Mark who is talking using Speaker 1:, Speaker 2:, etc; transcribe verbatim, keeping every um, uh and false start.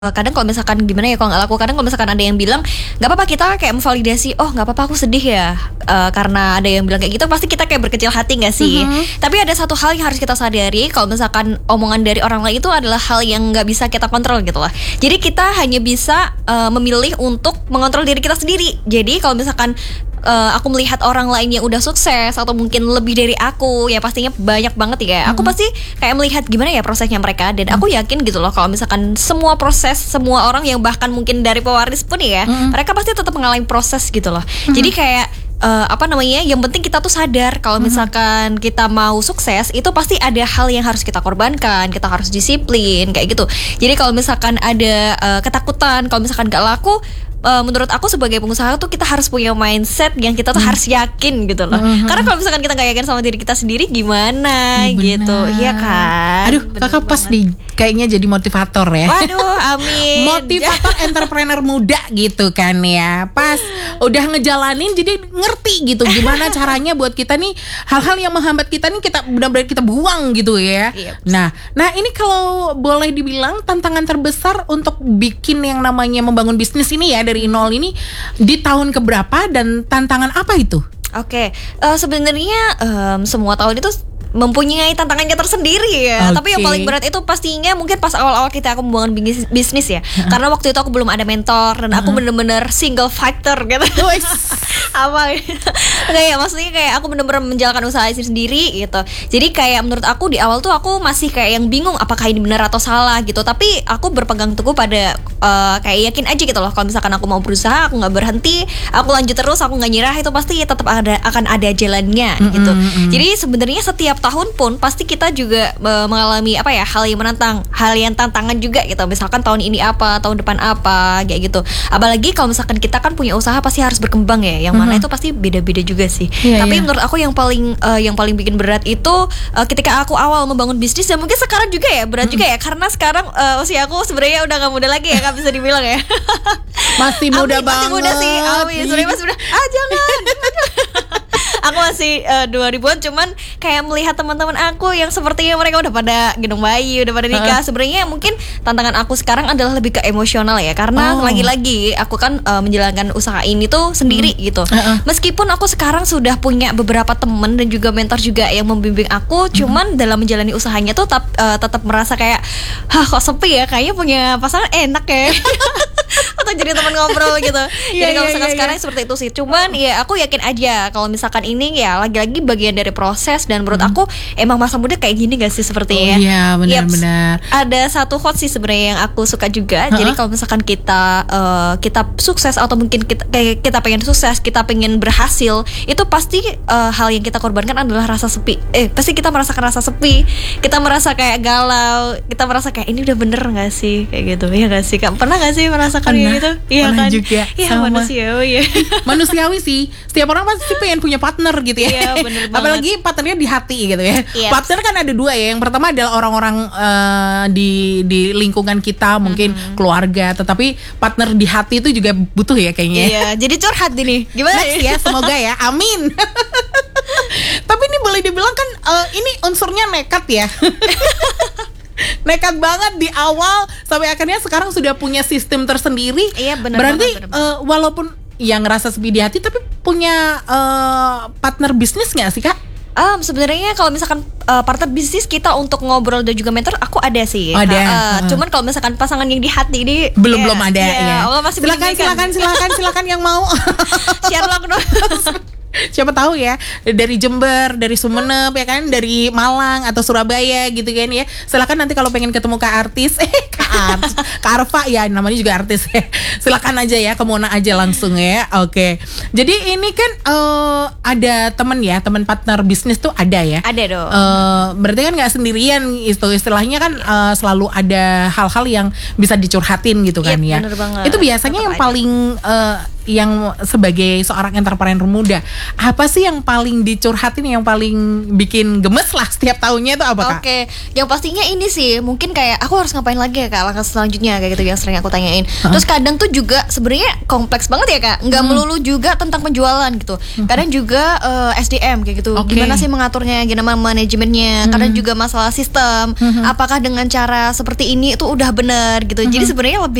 Speaker 1: Kadang kalau misalkan gimana ya kalau nggak laku, kadang kalau misalkan ada yang bilang nggak apa-apa, kita kayak memvalidasi, oh nggak apa-apa aku sedih ya, uh, karena ada yang bilang kayak gitu, pasti kita kayak berkecil hati nggak sih? Mm-hmm. Tapi ada satu hal yang harus kita sadari, kalau misalkan omongan dari orang lain itu adalah hal yang nggak bisa kita kontrol gitu lah. Jadi kita hanya bisa uh, memilih untuk mengontrol diri kita sendiri. Jadi kalau misalkan Uh, aku melihat orang lain yang udah sukses atau mungkin lebih dari aku, ya pastinya banyak banget ya. Mm-hmm. Aku pasti kayak melihat gimana ya prosesnya mereka, dan mm-hmm. aku yakin gitu loh kalau misalkan semua proses, semua orang yang bahkan mungkin dari pewaris pun ya, mm-hmm. mereka pasti tetap mengalami proses gitu loh. Mm-hmm. Jadi kayak Uh, apa namanya, yang penting kita tuh sadar kalau misalkan mm-hmm. kita mau sukses, itu pasti ada hal yang harus kita korbankan, kita harus disiplin kayak gitu. Jadi kalau misalkan ada uh, ketakutan, kalau misalkan gak laku, Uh, menurut aku sebagai pengusaha tuh kita harus punya mindset yang kita tuh mm. harus yakin gitu loh. Mm-hmm. Karena kalau misalkan kita gak yakin sama diri kita sendiri, gimana ya, gitu, iya kan?
Speaker 2: Aduh, bener kakak pas nih kayaknya jadi motivator ya.
Speaker 1: Waduh, amin.
Speaker 2: Motivator entrepreneur muda gitu kan ya. Pas udah ngejalanin jadi ngerti gitu gimana caranya buat kita nih, hal-hal yang menghambat kita nih kita benar-benar kita buang gitu ya. Yep. Nah, nah ini kalau boleh dibilang tantangan terbesar untuk bikin yang namanya membangun bisnis ini ya dari nol ini di tahun keberapa dan tantangan apa itu?
Speaker 1: Oke, okay. uh, sebenarnya um, semua tahun itu mempunyai tantangannya tersendiri ya. Okay. Tapi yang paling berat itu pastinya mungkin pas awal-awal kita aku membangun bisnis, bisnis ya. Uh-huh. Karena waktu itu aku belum ada mentor dan uh-huh. aku bener-bener single fighter gitu. Apa kayak maksudnya kayak aku bener-bener menjalankan usaha sendiri gitu. Jadi kayak menurut aku di awal tuh aku masih kayak yang bingung apakah ini benar atau salah gitu. Tapi aku berpegang teguh pada uh, kayak yakin aja gitu loh. Kalau misalkan aku mau berusaha, aku nggak berhenti, aku lanjut terus, aku nggak nyerah, itu pasti tetap ada akan ada jalannya mm-hmm, gitu. Mm-hmm. Jadi sebenarnya setiap tahun pun pasti kita juga uh, mengalami apa ya, hal yang menantang, hal yang tantangan juga gitu. Misalkan tahun ini apa, tahun depan apa, kayak gitu. Apalagi kalau misalkan kita kan punya usaha pasti harus berkembang ya. Yang mana mm-hmm. itu pasti beda-beda juga sih. Yeah, Tapi yeah. menurut aku yang paling uh, yang paling bikin berat itu uh, ketika aku awal membangun bisnis, dan mungkin sekarang juga ya berat mm-hmm. juga ya, karena sekarang uh, usia aku sebenarnya udah nggak muda lagi ya, kan bisa dibilang ya.
Speaker 2: Masih muda
Speaker 1: Amin,
Speaker 2: banget.
Speaker 1: Masih muda sih. Amin. Sebenarnya masih muda. Ah jangan. Aku masih uh, dua ribuan, cuman kayak melihat teman-teman aku yang sepertinya mereka udah pada gendong bayi, udah pada nikah. Uh. Sebenarnya mungkin tantangan aku sekarang adalah lebih ke emosional ya, karena oh. lagi-lagi aku kan uh, menjalankan usaha ini tuh sendiri hmm. gitu. Uh-uh. Meskipun aku sekarang sudah punya beberapa teman dan juga mentor juga yang membimbing aku, hmm. cuman dalam menjalani usahanya tuh tetap uh, tetap merasa kayak, hah kok sepi ya, kayaknya punya pasangan enak ya. Atau jadi teman ngobrol gitu. Jadi yeah, kalau misalkan yeah, sekarang yeah. seperti itu sih. Cuman ya aku yakin aja kalau misalkan ini ya lagi-lagi bagian dari proses, dan menurut hmm. aku emang masa muda kayak gini gak sih sepertinya.
Speaker 2: Oh iya, benar-benar.
Speaker 1: Yep. Ada satu quote sih sebenarnya yang aku suka juga. Uh-huh. Jadi kalau misalkan kita uh, kita sukses atau mungkin kita kayak kita pengen sukses, kita pengen berhasil, itu pasti uh, hal yang kita korbankan adalah rasa sepi. Eh, pasti kita merasakan rasa sepi. Kita merasa kayak galau, kita merasa kayak ini udah bener gak sih? Kayak gitu. Ya gak sih? Pernah gak sih merasakan kayak gitu? Iya kan?
Speaker 2: Juga.
Speaker 1: Iya, manusiawi ya.
Speaker 2: Manusiawi sih. Setiap orang pasti pengen punya partner gitu ya.
Speaker 1: Iya, bener banget.
Speaker 2: Apalagi partnernya di hati gitu ya. Yes. Partner kan ada dua ya. Yang pertama adalah orang-orang uh, di di lingkungan kita, mungkin mm-hmm. keluarga. Tetapi partner di hati itu juga butuh ya kayaknya.
Speaker 1: Iya, jadi curhat ini. Gimana
Speaker 2: Next ya? Semoga ya. Amin. Tapi ini boleh dibilang kan uh, ini unsurnya nekat ya. Nekat banget di awal sampai akhirnya sekarang sudah punya sistem tersendiri.
Speaker 1: Iya, benar.
Speaker 2: Berarti
Speaker 1: bener, bener.
Speaker 2: Uh, walaupun yang ngerasa sepi di hati, tapi punya uh, partner bisnis nggak sih kak?
Speaker 1: Um, sebenarnya kalau misalkan uh, partner bisnis kita untuk ngobrol dan juga mentor, aku ada sih.
Speaker 2: Ada. Uh,
Speaker 1: uh, cuman kalau misalkan pasangan yang di hati ini
Speaker 2: belum
Speaker 1: ya,
Speaker 2: belum ada
Speaker 1: ya.
Speaker 2: ya.
Speaker 1: Oh, masih
Speaker 2: silakan silakan silakan silakan yang mau.
Speaker 1: Sherlock dong.
Speaker 2: Siapa tahu ya, dari Jember, dari Sumeneb ya kan, dari Malang atau Surabaya gitu kan ya. Silakan nanti kalau pengen ketemu Kak Artis, eh Kak Artis, Kak Arfa ya namanya juga artis ya. Silakan aja ya, ke Mona aja langsung ya. Oke. Jadi ini kan uh, ada teman ya, teman partner bisnis tuh ada ya.
Speaker 1: Ada dong.
Speaker 2: Uh, berarti kan nggak sendirian itu, istilahnya kan uh, selalu ada hal-hal yang bisa dicurhatin gitu kan
Speaker 1: yep,
Speaker 2: ya.
Speaker 1: Bener banget.
Speaker 2: Itu biasanya Tetap yang ada. paling uh, yang sebagai seorang entrepreneur muda, apa sih yang paling dicurhatin, yang paling bikin gemes lah setiap tahunnya itu apa, Kak?
Speaker 1: Oke, yang pastinya ini sih, mungkin kayak aku harus ngapain lagi ya Kak, langkah selanjutnya kayak gitu yang sering aku tanyain. Uh-huh. Terus kadang tuh juga sebenarnya kompleks banget ya Kak, nggak hmm. melulu juga tentang penjualan gitu. Hmm. Kadang juga uh, S D M kayak gitu, okay. gimana sih mengaturnya, gimana manajemennya. Hmm. Kadang juga masalah sistem, hmm. apakah dengan cara seperti ini itu udah benar gitu. Hmm. Jadi sebenarnya lebih